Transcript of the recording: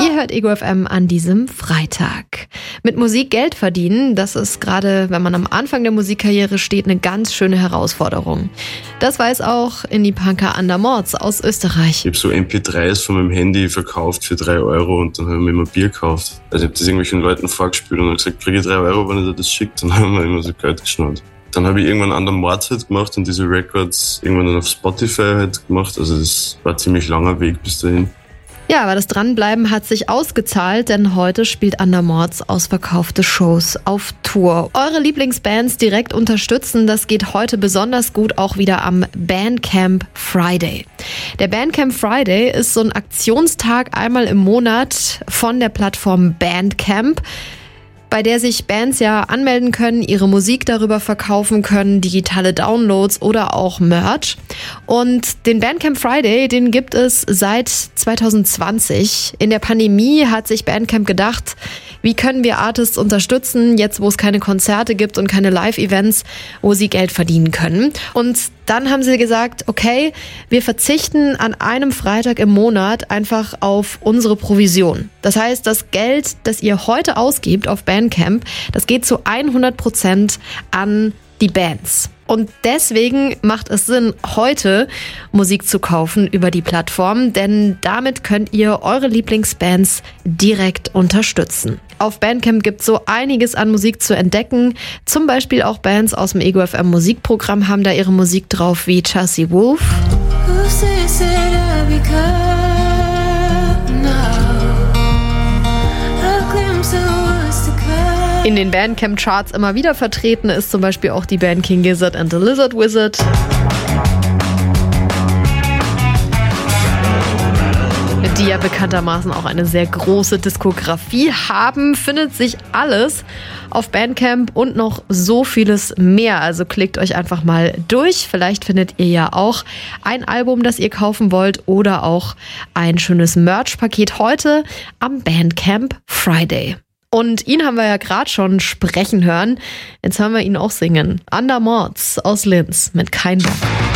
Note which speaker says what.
Speaker 1: Ihr hört Ego FM an diesem Freitag. Mit Musik Geld verdienen, das ist gerade, wenn man am Anfang der Musikkarriere steht, eine ganz schöne Herausforderung. Das weiß auch Indie-Punker Andermords aus Österreich.
Speaker 2: Ich habe so MP3s von meinem Handy verkauft für 3 Euro und dann haben wir immer Bier gekauft. Also ich habe das irgendwelchen Leuten vorgespielt und habe gesagt, kriege ich 3 Euro, wenn ihr dir das schickt. Dann haben wir immer so Geld geschnurrt. Dann habe ich irgendwann Andermords halt gemacht und diese Records irgendwann dann auf Spotify halt gemacht. Also das war ein ziemlich langer Weg bis dahin.
Speaker 1: Ja, aber das Dranbleiben hat sich ausgezahlt, denn heute spielt Andermords ausverkaufte Shows auf Tour. Eure Lieblingsbands direkt unterstützen, das geht heute besonders gut auch wieder am Bandcamp Friday. Der Bandcamp Friday ist so ein Aktionstag einmal im Monat von der Plattform Bandcamp, bei der sich Bands ja anmelden können, ihre Musik darüber verkaufen können, digitale Downloads oder auch Merch. Und den Bandcamp Friday, den gibt es seit 2020. In der Pandemie hat sich Bandcamp gedacht, wie können wir Artists unterstützen, jetzt wo es keine Konzerte gibt und keine Live-Events, wo sie Geld verdienen können. Und dann haben sie gesagt, okay, wir verzichten an einem Freitag im Monat einfach auf unsere Provision. Das heißt, das Geld, das ihr heute ausgibt auf Bandcamp, das geht zu 100% an die Bands. Und deswegen macht es Sinn, heute Musik zu kaufen über die Plattform, denn damit könnt ihr eure Lieblingsbands direkt unterstützen. Auf Bandcamp gibt es so einiges an Musik zu entdecken. Zum Beispiel auch Bands aus dem Ego FM Musikprogramm haben da ihre Musik drauf, wie Chelsea Wolf. In den Bandcamp-Charts immer wieder vertreten ist zum Beispiel auch die Band King Gizzard and the Lizard Wizard. Die ja bekanntermaßen auch eine sehr große Diskografie haben, findet sich alles auf Bandcamp und noch so vieles mehr. Also klickt euch einfach mal durch. Vielleicht findet ihr ja auch ein Album, das ihr kaufen wollt oder auch ein schönes Merch-Paket heute am Bandcamp Friday. Und ihn haben wir ja gerade schon sprechen hören. Jetzt hören wir ihn auch singen. Andermords aus Linz mit Kein Bock.